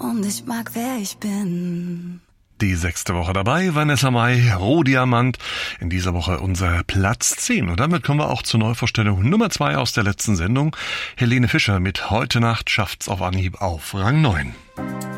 und ich mag, wer ich bin. Die 6. Woche dabei, Vanessa Mai, Rohdiamant. In dieser Woche unser Platz 10. Und damit kommen wir auch zur Neuvorstellung Nummer 2 aus der letzten Sendung. Helene Fischer mit Heute Nacht schafft's auf Anhieb auf Rang 9.